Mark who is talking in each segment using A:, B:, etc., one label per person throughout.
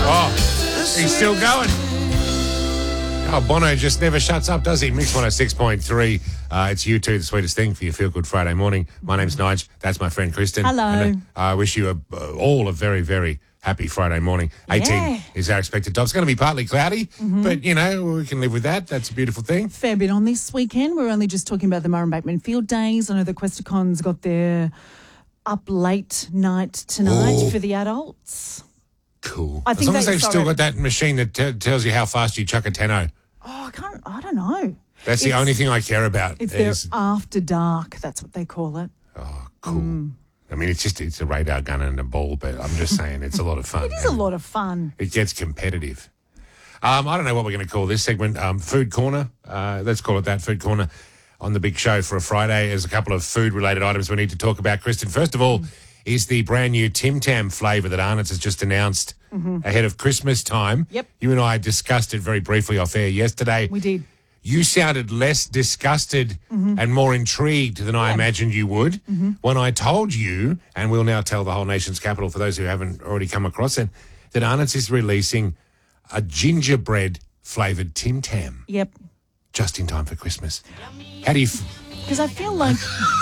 A: Oh, he's still going. Oh, Bono just never shuts up, does he? Mix 106.3. It's you two, the sweetest thing for your Feel Good Friday morning. My name's Nige. That's my friend Kristen.
B: Hello.
A: And, I wish you all a very, very happy Friday morning. 18 is our expected top. It's going to be partly cloudy, but, you know, we can live with that. That's a beautiful thing.
B: Fair bit on this weekend. We're only just talking about the Murray Bateman Field Days. I know the Questacons got their up late night tonight for the adults.
A: Cool.
B: I
A: As
B: think
A: long as
B: they-
A: they've still got that machine that tells you how fast you chuck a tenno.
B: Oh, I don't know.
A: That's the only thing I care about.
B: It's their after dark. That's what they call it.
A: Oh, cool. I mean, it's a radar gun and a ball, but I'm just saying it's a lot of fun.
B: It is a lot of fun.
A: It gets competitive. I don't know what we're going to call this segment. Food Corner. Let's call it that, Food Corner on the big show for a Friday. There's a couple of food-related items we need to talk about. Kristen, first of all, is the brand new Tim Tam flavour that Arnott's has just announced ahead of Christmas time.
B: Yep.
A: You and I discussed it very briefly off air yesterday.
B: We did.
A: You sounded less disgusted and more intrigued than I imagined you would when I told you, and we'll now tell the whole nation's capital for those who haven't already come across it, that Arnott's is releasing a gingerbread flavoured Tim Tam
B: Yep.
A: just in time for Christmas. How do you...
B: Because I feel like...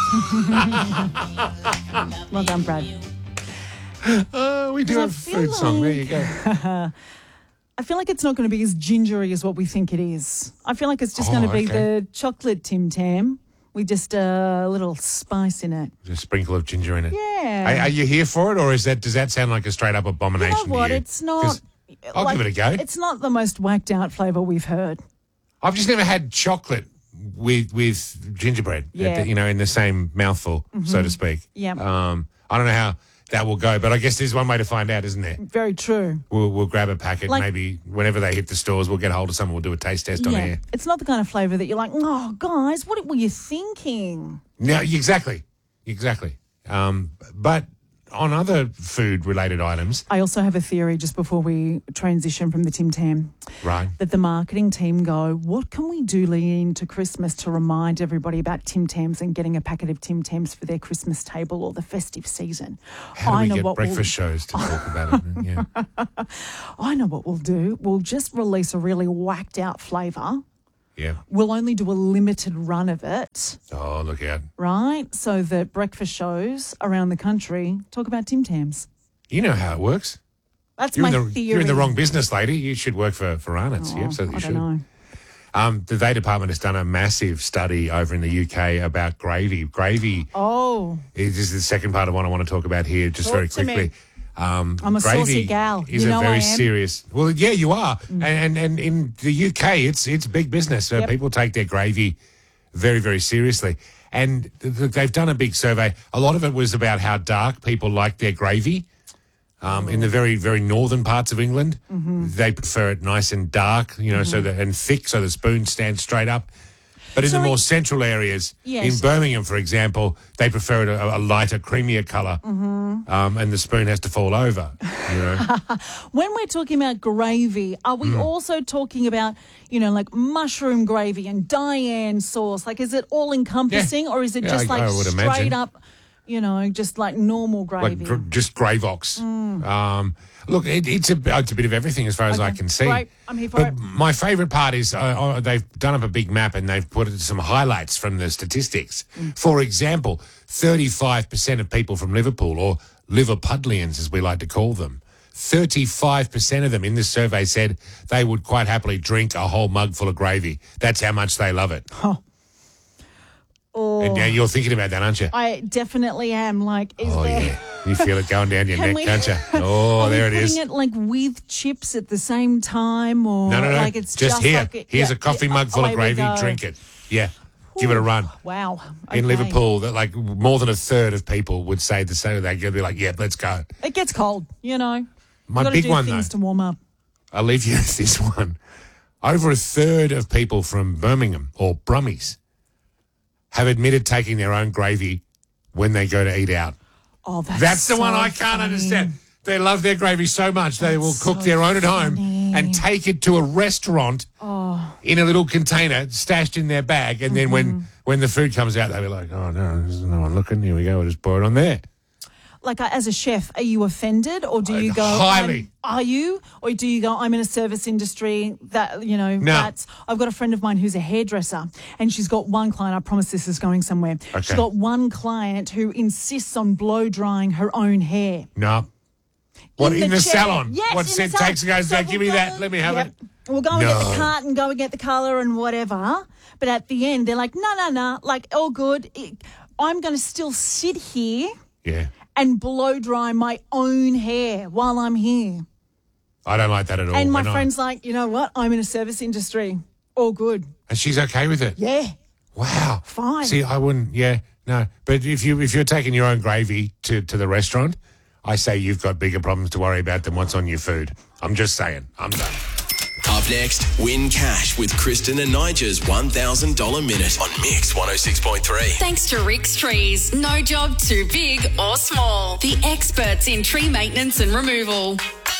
B: Well done, Brad.
A: we do have a
B: feel
A: food song. There
B: like-
A: you go.
B: I feel like it's not going to be as gingery as what we think it is. I feel like it's just going to be
A: okay.
B: the chocolate Tim Tam with just a little spice in it.
A: Just a sprinkle of ginger in it.
B: Yeah.
A: Are you here for it, or does that sound like a straight up abomination?
B: You know what?
A: To you?
B: It's not...
A: 'Cause I'll give it a go.
B: It's not the most whacked out flavour we've heard.
A: I've just never had chocolate with gingerbread,
B: Yeah.
A: in the same mouthful, so to speak.
B: Yeah.
A: I don't know how that will go, but I guess there's one way to find out, isn't there?
B: Very true.
A: We'll grab a packet,
B: Like-
A: maybe whenever they hit the stores, we'll get hold of someone, we'll do a taste test on air.
B: It's not the kind of flavour that you're like, oh, guys, what were you thinking?
A: No, exactly. But on other food-related items,
B: I also have a theory just before we transition from the Tim Tam.
A: right?
B: That the marketing team go, what can we do leading into Christmas to remind everybody about Tim Tams and getting a packet of Tim Tams for their Christmas table or the festive season?
A: How do we get breakfast shows to talk about it? Yeah.
B: I know what we'll do. We'll just release a really whacked out flavour.
A: Yeah.
B: We'll only do a limited run of it,
A: Oh, look out.
B: right? So that breakfast shows around the country talk about Tim Tams.
A: You know how it works.
B: That's
A: You're
B: my
A: in the,
B: theory.
A: You're in the wrong business, lady. You should work for Arnott's.
B: Oh,
A: Yeah, absolutely
B: I
A: should.
B: don't know.
A: The They Department has done a massive study over in the UK about gravy. Gravy
B: Oh,
A: is the second part of what I want to talk about here, just
B: Talk
A: very
B: to me.
A: quickly.
B: I'm a
A: Gravy
B: saucy gal.
A: is
B: You know
A: a very
B: I am.
A: serious. Well, yeah, you are, and in the UK, it's big business.
B: Yep.
A: People take their gravy very, very seriously, and they've done a big survey. A lot of it was about how dark people like their gravy. In the very, very northern parts of England, they prefer it nice and dark, and thick, so the spoon stands straight up. But in the
B: Sorry.
A: more central areas,
B: Yes.
A: in Birmingham, for example, they prefer it a lighter, creamier colour, and the spoon has to fall over.
B: When we're talking about gravy, are we also talking about, like mushroom gravy and Diane sauce? Like, is it all encompassing or is it
A: Yeah,
B: just
A: I would
B: straight
A: imagine.
B: up, just like normal gravy?
A: Just Gravox. Look, it's a bit of everything as far as I can see.
B: Great. I'm here for
A: But
B: it.
A: my favourite part is they've done up a big map and they've put some highlights from the statistics. For example, 35% of people from Liverpool, or Liverpudlians as we like to call them, 35% of them in this survey said they would quite happily drink a whole mug full of gravy. That's how much they love it. And now you're thinking about that, aren't you?
B: I definitely am. Like, is
A: Oh,
B: there...
A: yeah. You feel it going down your
B: Can
A: neck,
B: we-
A: can't you? Oh,
B: Are we
A: there it is.
B: putting it like with chips at the same time, or
A: No.
B: like it's
A: just
B: just
A: here.
B: like
A: Here's a coffee mug full of
B: away we
A: gravy.
B: go.
A: Drink it. Yeah. Give it a run.
B: Wow.
A: In
B: Okay.
A: Liverpool, that like more than a third of people would say the same. They'd be like, "Yeah, let's go."
B: It gets cold,
A: My
B: Gotta
A: big
B: do
A: one
B: things
A: though.
B: to warm up.
A: I'll leave you with this one. Over a third of people from Birmingham or Brummies have admitted taking their own gravy when they go to eat out.
B: Oh,
A: That's the
B: so
A: one I can't
B: funny.
A: understand. They love their gravy so much they will cook
B: so
A: their own at home
B: funny.
A: and take it to a restaurant in a little container stashed in their bag. And then when the food comes out, they'll be like, oh, no, there's no one looking. Here we go. We'll just pour it on there.
B: like as a chef, are you offended, or do you go,
A: highly.
B: Are you? Or do you go, I'm in a service industry that,
A: No.
B: that's, I've got a friend of mine who's a hairdresser and she's got one client, I promise this is going somewhere.
A: Okay.
B: She's got one client who insists on blow drying her own hair.
A: No. What, in the
B: chair.
A: salon?
B: Yes,
A: What
B: in
A: Sid
B: the salon.
A: takes and goes,
B: So
A: "No, give me
B: we'll
A: that,
B: go-
A: let me have
B: Yep.
A: it."
B: We'll go and get the
A: No.
B: cart and go and get the colour and whatever. But at the end, they're like, no, like, all good. I'm going to still sit here
A: Yeah.
B: and blow dry my own hair while I'm here.
A: I don't like that at all.
B: And my
A: I-
B: friend's like, you know what? I'm in a service industry. All good.
A: And she's okay with it?
B: Yeah.
A: Wow.
B: Fine.
A: See, I wouldn't, no. But if you're taking your own gravy to the restaurant, I say you've got bigger problems to worry about than what's on your food. I'm just saying. I'm done.
C: Up next, win cash with Kristen and Nigel's $1,000 minute on Mix 106.3.
D: Thanks to Rick's Trees. No job too big or small. The experts in tree maintenance and removal.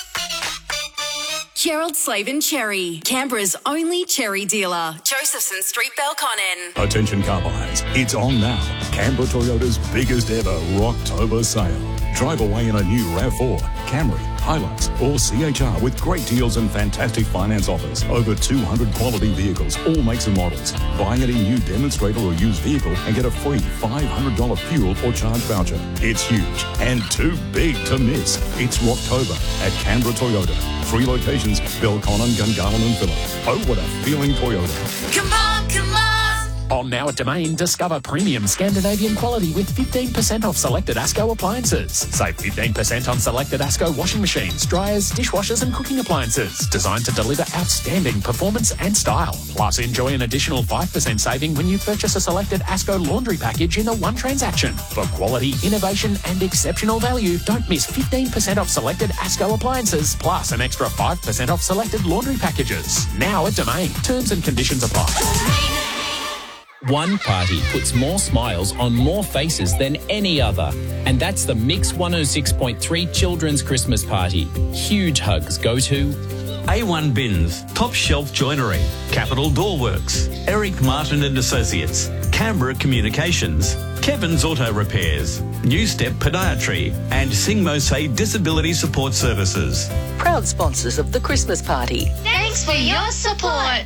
D: Gerald Slavin Cherry, Canberra's only cherry dealer. Josephson Street, Belconnen.
E: Attention car buyers, it's on now. Canberra Toyota's biggest ever Rocktober sale. Drive away in a new RAV4, Camry, Hilux or CHR with great deals and fantastic finance offers. Over 200 quality vehicles, all makes and models. Buy any new demonstrator or used vehicle and get a free $500 fuel or charge voucher. It's huge and too big to miss. It's Rocktober at Canberra Toyota. 3 locations, Belconnen, Gungahlin and Phillip. Oh, what a feeling Toyota.
D: Come on, come on.
F: On now at Domain, discover premium Scandinavian quality with 15% off selected ASCO appliances. Save 15% on selected ASCO washing machines, dryers, dishwashers and cooking appliances. Designed to deliver outstanding performance and style. Plus, enjoy an additional 5% saving when you purchase a selected ASCO laundry package in a one transaction. For quality, innovation and exceptional value, don't miss 15% off selected ASCO appliances, plus an extra 5% off selected laundry packages. Now at Domain. Terms and conditions apply.
G: One party puts more smiles on more faces than any other, and that's the Mix 106.3 Children's Christmas Party. Huge hugs go to
H: A1 Bins, Top Shelf Joinery, Capital Doorworks, Eric Martin and Associates, Canberra Communications, Kevin's Auto Repairs, New Step Podiatry, and Singmose Disability Support Services.
I: Proud sponsors of the Christmas party.
J: Thanks for your support.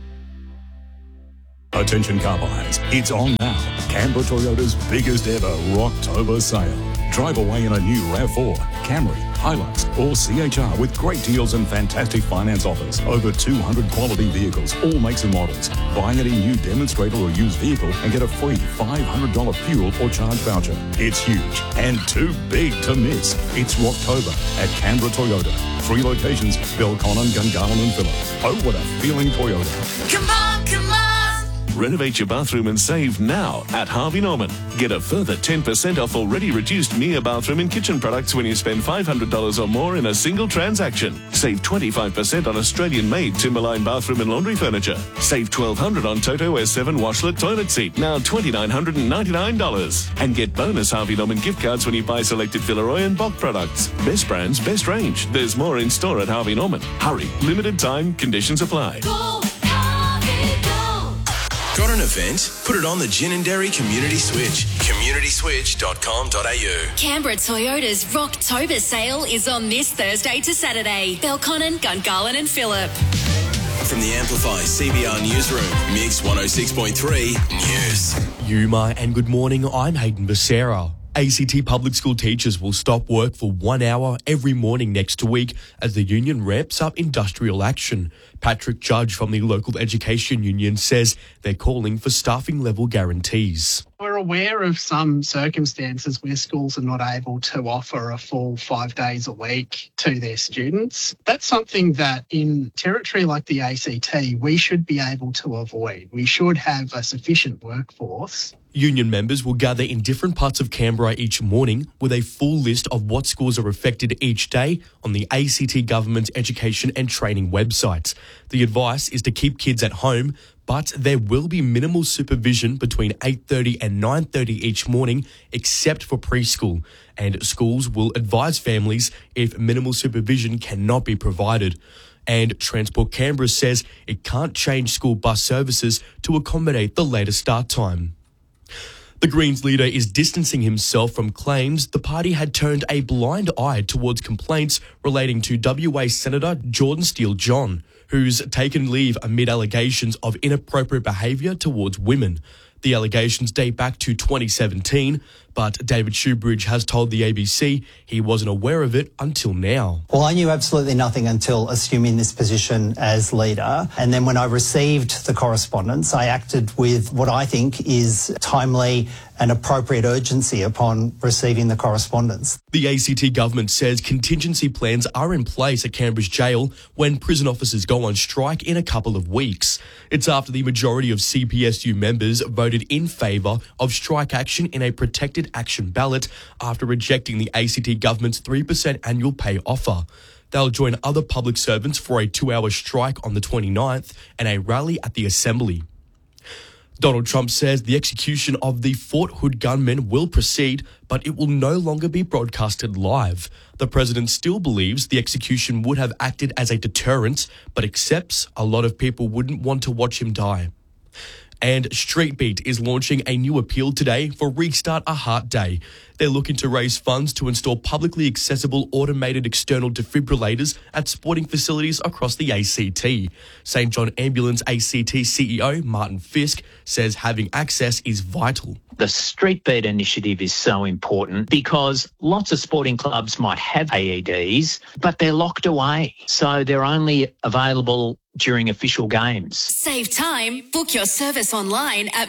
E: Attention car buyers, it's on now. Canberra Toyota's biggest ever Rocktober sale. Drive away in a new RAV4, Camry, Hilux or CHR with great deals and fantastic finance offers. Over 200 quality vehicles, all makes and models. Buy any new demonstrator or used vehicle and get a free $500 fuel or charge voucher. It's huge and too big to miss. It's Rocktober at Canberra Toyota. 3 locations, Belconnen, Gungahlin and Phillip. Oh, what a feeling Toyota.
D: Come on, come on.
K: Renovate your bathroom and save now at Harvey Norman. Get a further 10% off already reduced Mia bathroom and kitchen products when you spend $500 or more in a single transaction. Save 25% on Australian-made Timberline bathroom and laundry furniture. Save $1,200 on Toto S7 washlet toilet seat, now $2,999. And get bonus Harvey Norman gift cards when you buy selected Villeroy and Bock products. Best brands, best range. There's more in store at Harvey Norman. Hurry, limited time, conditions apply.
C: Got an event? Put it on the Gin and Dairy Community Switch. communityswitch.com.au.
D: Canberra Toyota's Rocktober sale is on this Thursday to Saturday. Belconnen, Gungahlin and Phillip.
C: From the Amplify CBR Newsroom, Mix 106.3 News.
L: Yuma and good morning, I'm Hayden Becerra. ACT public school teachers will stop work for 1 hour every morning next week as the union ramps up industrial action. Patrick Judge from the local education union says they're calling for staffing level guarantees.
M: We're aware of some circumstances where schools are not able to offer a full 5 days a week to their students. That's something that in territory like the ACT, we should be able to avoid. We should have a sufficient workforce.
L: Union members will gather in different parts of Canberra each morning with a full list of what schools are affected each day on the ACT Government Education and Training website. The advice is to keep kids at home, but there will be minimal supervision between 8:30 and 9:30 each morning, except for preschool. And schools will advise families if minimal supervision cannot be provided. And Transport Canberra says it can't change school bus services to accommodate the later start time. The Greens leader is distancing himself from claims the party had turned a blind eye towards complaints relating to WA Senator Jordan Steele-John, who's taken leave amid allegations of inappropriate behaviour towards women. The allegations date back to 2017, but David Shoebridge has told the ABC he wasn't aware of it until now.
N: Well, I knew absolutely nothing until assuming this position as leader. And then when I received the correspondence, I acted with what I think is timely and appropriate urgency upon receiving the correspondence.
L: The ACT government says contingency plans are in place at Canberra's jail when prison officers go on strike in a couple of weeks. It's after the majority of CPSU members voted in favour of strike action in a protected action ballot after rejecting the ACT government's 3% annual pay offer. They'll join other public servants for a 2-hour strike on the 29th and a rally at the Assembly. Donald Trump says the execution of the Fort Hood gunman will proceed, but it will no longer be broadcasted live. The president still believes the execution would have acted as a deterrent, but accepts a lot of people wouldn't want to watch him die. And Street Beat is launching a new appeal today for Restart a Heart Day. They're looking to raise funds to install publicly accessible automated external defibrillators at sporting facilities across the ACT. St John Ambulance ACT CEO Martin Fisk says having access is vital.
O: The Street Beat initiative is so important because lots of sporting clubs might have AEDs, but they're locked away. So they're only available during official games.
D: Save time. Book your service online at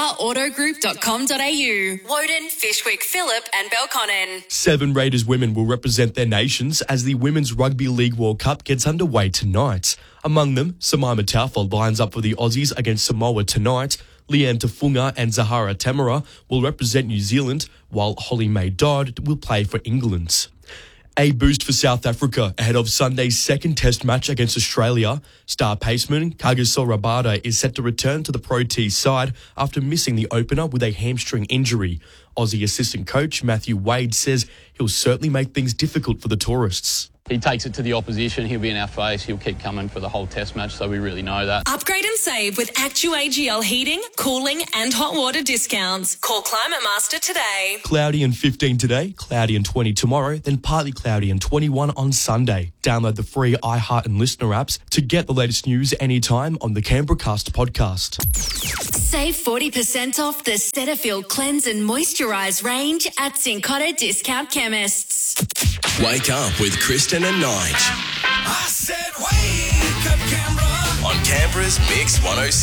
D: mcgrathautogroup.com.au. Woden, Fishwick, Phillip and Belconnen.
L: 7 Raiders women will represent their nations as the Women's Rugby League World Cup gets underway tonight. Among them, Samaima Taufa lines up for the Aussies against Samoa tonight. Leanne Tafunga and Zahara Temera will represent New Zealand, while Holly May Dodd will play for England. A boost for South Africa ahead of Sunday's second test match against Australia. Star paceman Kagiso Rabada is set to return to the Pro T side after missing the opener with a hamstring injury. Aussie assistant coach Matthew Wade says he'll certainly make things difficult for the tourists.
P: He takes it to the opposition, he'll be in our face, he'll keep coming for the whole test match, so we really know that.
D: Upgrade and save with ActuAGL heating, cooling and hot water discounts. Call Climate Master today.
L: Cloudy and 15 today, cloudy and 20 tomorrow, then partly cloudy and 21 on Sunday. Download the free iHeart and Listener apps to get the latest news anytime on the Canberracast podcast.
D: Save 40% off the Cetaphil Cleanse and Moisturise range at Cincotta Discount Chemists.
C: Wake up with Kristen and Nige.
Q: I said wake up, Canberra.
C: On Canberra's Mix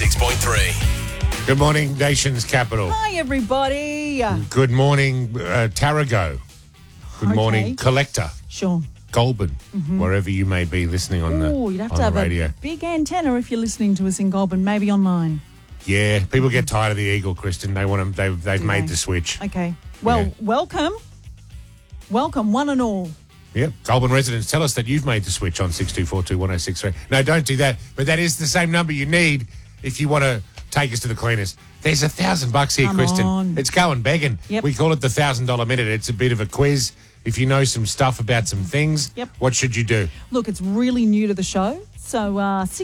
C: 106.3.
A: Good morning, nation's capital.
B: Hi, everybody.
A: Good morning, Tarago. Good morning, Collector.
B: Sure.
A: Goulburn, wherever you may be listening on the
B: You'd have to have
A: radio.
B: a big antenna if you're listening to us in Goulburn, maybe online.
A: Yeah, people get tired of the Eagle, Kristen. They want them. They've made the switch.
B: Okay. Well, welcome. Welcome, one and all.
A: Yep. Goulburn residents, tell us that you've made the switch on 62421063. No, don't do that. But that is the same number you need if you want to take us to the cleaners. There's $1,000 here,
B: Come
A: Kristen.
B: on.
A: It's going begging.
B: Yep.
A: We call it the $1,000 minute. It's a bit of a quiz. If you know some stuff about some things, what should you do?
B: Look, it's really new to the show. So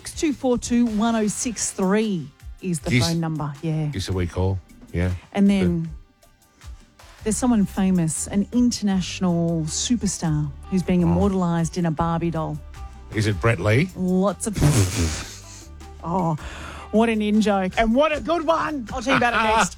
B: 62421063 is the phone number. Yeah.
A: Just a wee call. Yeah.
B: And then there's someone famous, an international superstar who's being immortalised in a Barbie doll.
A: Is it Brett Lee?
B: Lots of... Oh, what an in-joke. And what a good one. I'll tell you about it next.